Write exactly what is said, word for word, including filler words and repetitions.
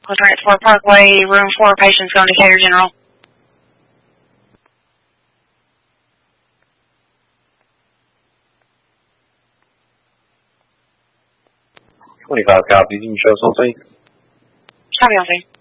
Transport Parkway, room four, patients going to Cater General. twenty-five copies. You can show something. Copy on scene.